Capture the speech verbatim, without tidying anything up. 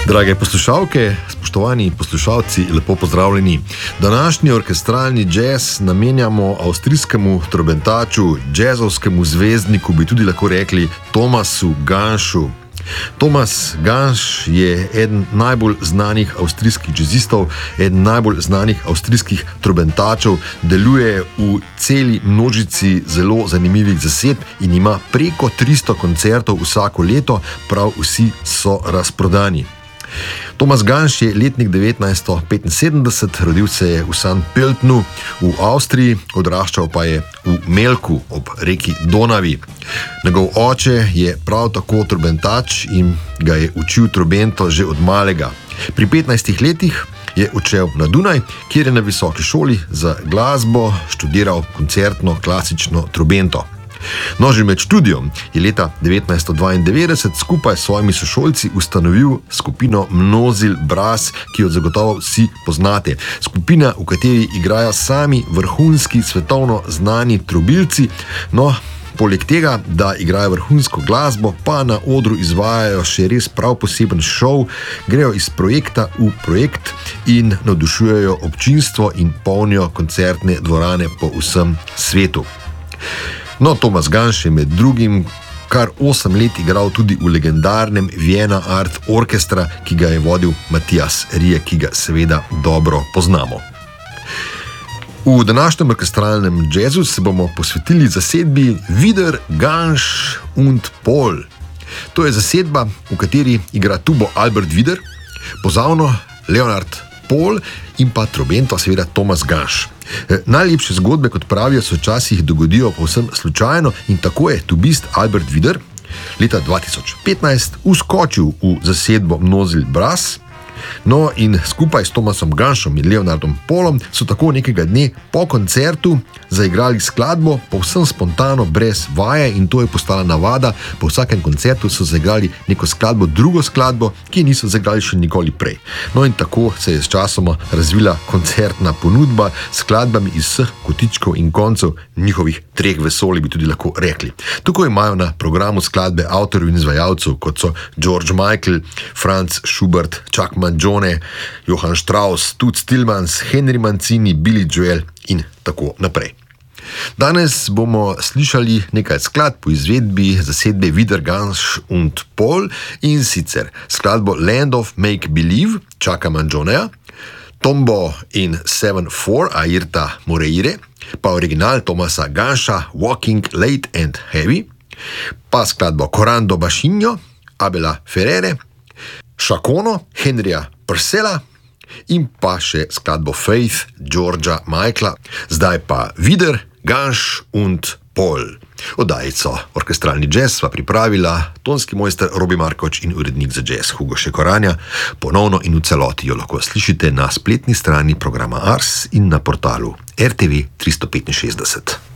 Drage poslušalke, spoštovani poslušalci, lepo pozdravljeni. Današnji orkestralni džez namenjamo avstrijskemu trobentaču, džezovskemu zvezdniku, bi tudi lahko rekli Thomasu Ganšu. Thomas Ganš je eden najbolj znanih avstrijskih džezistov, eden najbolj znanih avstrijskih trobentačev, deluje v celi množici zelo zanimivih zasedb in ima preko tristo koncertov vsako leto, prav vsi so razprodani. Thomas Ganš je letnik devetnajststo petinsedemdeset, rodil se je v Sankt Pöltnu v Avstriji, odraščal pa je v Melku ob reki Donavi. Njegov oče je prav tako trobentač in ga je učil trobento že od malega. Pri petnajstih letih je odšel na Dunaj, kjer je na visoki šoli za glasbo študiral koncertno klasično trobento. No, že med študijom je leta devetnajststo dvaindevetdeset skupaj s svojimi sošolci ustanovil skupino Mnozil Brass, ki jo zagotovo vsi poznate. Skupina, v kateri igrajo sami vrhunski svetovno znani trobilci, no, poleg tega, da igrajo vrhunsko glasbo, pa na odru izvajajo še res prav poseben šov, grejo iz projekta v projekt in navdušujejo občinstvo in polnijo koncertne dvorane po vsem svetu. No, Thomas Ganš je med drugim kar osem let igral tudi v legendarnem Vienna Art Orchestra, ki ga je vodil Matthias Rie, ki ga seveda dobro poznamo. V današnjem orkestralnem džezu se bomo posvetili zasedbi Wieder, Ganš und Pohl. To je zasedba, v kateri igra tubo Albert Wieder, pozavno Leonhard Pohl in pa trobento seveda Thomas Ganš. Najlepše zgodbe, kot pravijo, se včasih dogodijo povsem slučajno in tako je tubist Albert Wieder leta dva tisoč petnajst vskočil v zasedbo Mnozil Brass, no in skupaj s Thomasom Ganšom in Leonhardom Pohlom so tako nekega dne po koncertu zaigrali skladbo povsem spontano, brez vaje, in to je postala navada. Po vsakem koncertu so zaigrali neko skladbo, drugo skladbo, ki niso zaigrali še nikoli prej. No in tako se je s časoma razvila koncertna ponudba s skladbami iz vseh kotičkov in koncev njihovih treh vesolij, bi tudi lahko rekli. Tako imajo na programu skladbe avtorjev in izvajalcev, kot so George Michael, Franz Schubert, Chuck Mangione, Johann Strauss, Toots Thielemans, Henry Mancini, Billy Joel in tako naprej. Danes bomo slišali nekaj skladb po izvedbi zasedbe Wieder, Ganš und Pohl, in sicer skladbo Land of Make Believe Chucka Mangioneja, Tombo in sedem štiri Airta Moreire, pa original Thomasa Ganša Walking Late and Heavy, pa skladbo Corando Bašinjo Abela Ferrere, Šakono Henryja Purcella in pa še skladbo Faith Georgea Michaela. Zdaj pa Wieder, Ganš und Pohl. Oddajico Orkestralni džez sva pripravila tonski mojster Robi Markoč in urednik za džez Hugo Šekoranja. Ponovno in v celoti jo lahko slišite na spletni strani programa Ars in na portalu R T V tristo petinšestdeset.